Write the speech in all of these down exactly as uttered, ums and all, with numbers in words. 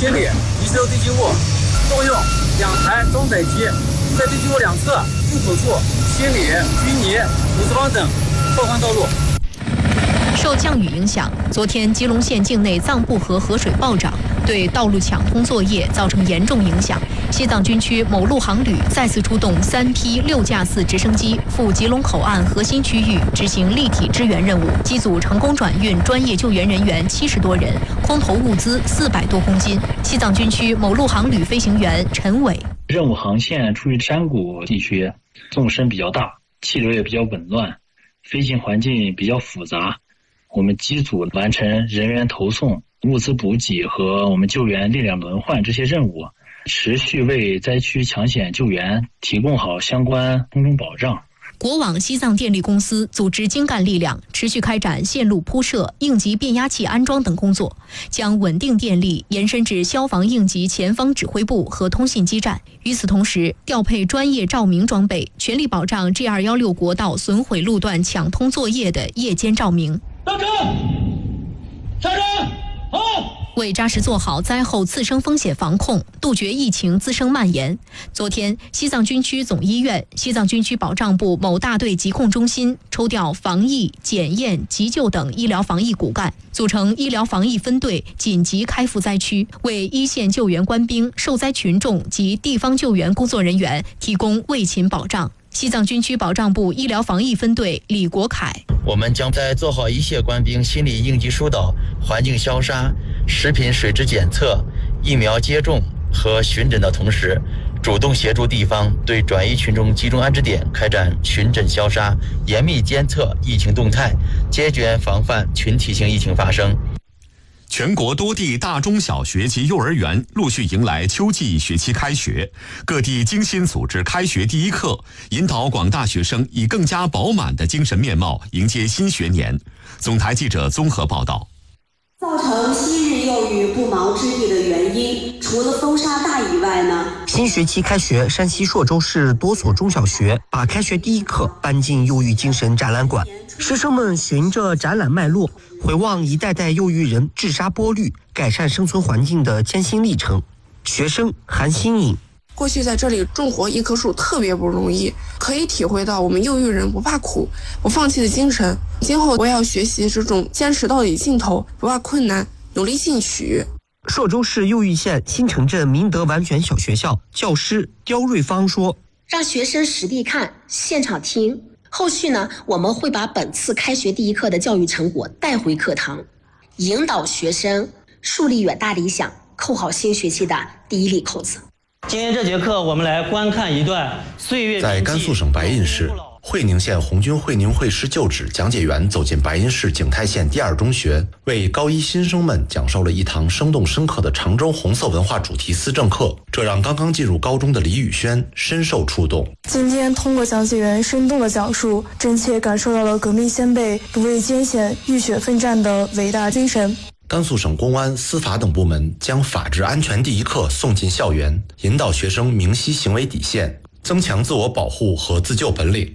清理遗失堆积物，动用两台装载机在堆积物两侧入口处清理淤泥、土石方等，拓宽道路。 受降雨影响，昨天吉隆县境内藏布河河水暴涨，对道路抢通作业造成严重影响。西藏军区某路航旅再次出动三批六架次直升机赴吉隆口岸核心区域执行立体支援任务，机组成功转运专业救援人员七十多人，空投物资四百多公斤。西藏军区某路航旅飞行员陈伟： 任务航线处于山谷地区，纵深比较大，气流也比较紊乱，飞行环境比较复杂。我们机组完成人员投送、物资补给和我们救援力量轮换这些任务，持续为灾区抢险救援提供好相关空中保障。 国网西藏电力公司组织精干力量，持续开展线路铺设、应急变压器安装等工作，将稳定电力延伸至消防应急前方指挥部和通信基站。与此同时，调配专业照明装备，全力保障 G 二一六国道损毁路段抢通作业的夜间照明。 到站，下站，好。 为扎实做好灾后次生风险防控，杜绝疫情滋生蔓延，昨天，西藏军区总医院、西藏军区保障部某大队疾控中心抽调防疫、检验、急救等医疗防疫骨干，组成医疗防疫分队，紧急开赴灾区，为一线救援官兵、受灾群众及地方救援工作人员提供卫勤保障。西藏军区保障部医疗防疫分队李国凯： 我们将在做好一线官兵心理应急疏导、环境消杀、食品水质检测、疫苗接种和巡诊的同时，主动协助地方对转移群众集中安置点开展巡诊消杀，严密监测疫情动态，坚决防范群体性疫情发生。 全国多地大中小学及幼儿园陆续迎来秋季学期开学，各地精心组织开学第一课，引导广大学生以更加饱满的精神面貌迎接新学年。总台记者综合报道。 造成昔日幼育不毛之地的原因，除了风沙大以外呢？ 新学期开学，山西朔州市多所中小学把开学第一课搬进幼育精神展览馆，师生们循着展览脉络，回望一代代幼育人治沙剥绿、改善生存环境的艰辛历程。学生韩新颖： 过去在这里种活一棵树特别不容易，可以体会到我们幼育人不怕苦、不放弃的精神。今后我也要学习这种坚持到底尽头、不怕困难、努力进取。 朔州市右峪县新城镇明德完全小学校教师刁瑞芳说： 让学生实地看、现场听，后续呢，我们会把本次开学第一课的教育成果带回课堂，引导学生树立远大理想，扣好新学期的第一粒扣子。 今天这节课，我们来观看一段岁月。 在甘肃省白银市，会宁县红军会宁会师旧址讲解员走进白银市景泰县第二中学，为高一新生们讲授了一堂生动深刻的常州红色文化主题思政课，这让刚刚进入高中的李宇轩深受触动。 今天通过讲解员生动的讲述，真切感受到了革命先辈不畏艰险、浴血奋战的伟大精神。 甘肃省公安、司法等部门将法治安全第一课送进校园，引导学生明晰行为底线，增强自我保护和自救本领。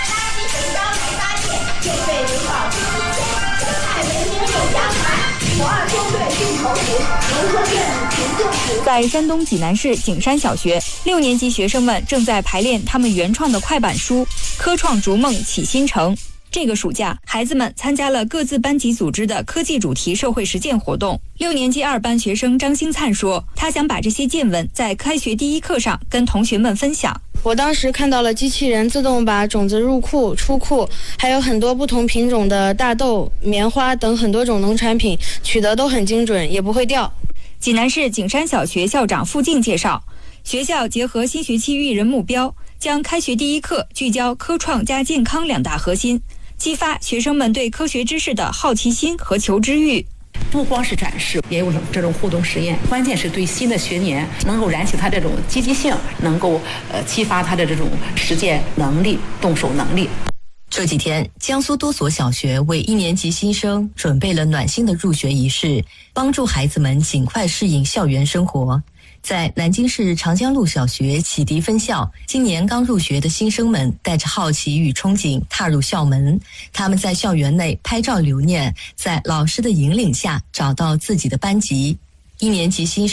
在山东济南市景山小学，六年级学生们正在排练他们原创的快板书《科创逐梦启新城》。这个暑假，孩子们参加了各自班级组织的科技主题社会实践活动。六年级二班学生张星灿说，他想把这些见闻在开学第一课上跟同学们分享。 我当时看到了机器人自动把种子入库、出库，还有很多不同品种的大豆、棉花等很多种农产品，取得都很精准，也不会掉。 济南市景山小学校长付静介绍，学校结合新学期育人目标，将开学第一课聚焦科创加健康两大核心，激发学生们对科学知识的好奇心和求知欲。 不光是展示，也有这种互动实验，关键是对新的学年能够燃起他这种积极性，能够呃激发他的这种实践能力、动手能力。 这几天，江苏多所小学为一年级新生准备了暖心的入学仪式，帮助孩子们尽快适应校园生活。在南京市长江路小学启迪分校，今年刚入学的新生们带着好奇与憧憬踏入校门，他们在校园内拍照留念，在老师的引领下找到自己的班级。一年级新生